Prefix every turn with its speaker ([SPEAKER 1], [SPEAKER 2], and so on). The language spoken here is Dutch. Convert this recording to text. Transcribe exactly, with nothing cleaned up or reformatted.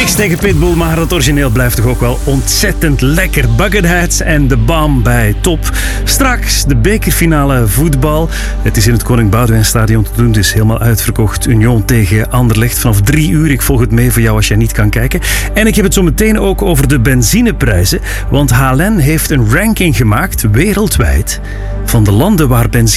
[SPEAKER 1] Niks tegen Pitbull, maar het origineel blijft toch ook wel ontzettend lekker. Buckethead en de Bam bij Top. Straks de bekerfinale voetbal. Het is in het Koning Boudewijn Stadion te doen. Het is helemaal uitverkocht. Union tegen Anderlecht vanaf drie uur. Ik volg het mee voor jou als jij niet kan kijken. En ik heb het zo meteen ook over de benzineprijzen. Want H L N heeft een ranking gemaakt, wereldwijd, van de landen waar benzine